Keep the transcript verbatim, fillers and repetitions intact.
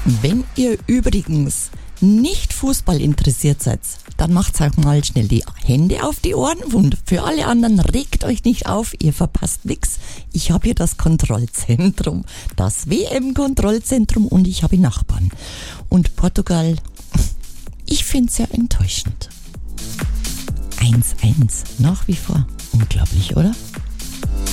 Wenn ihr übrigens nicht Fußball interessiert seid, dann macht euch mal schnell die Hände auf die Ohren und für alle anderen regt euch nicht auf, ihr verpasst nichts. Ich habe hier das Kontrollzentrum, das W M-Kontrollzentrum und ich habe Nachbarn. Und Portugal, ich finde es ja enttäuschend. eins eins, nach wie vor. Unglaublich, oder?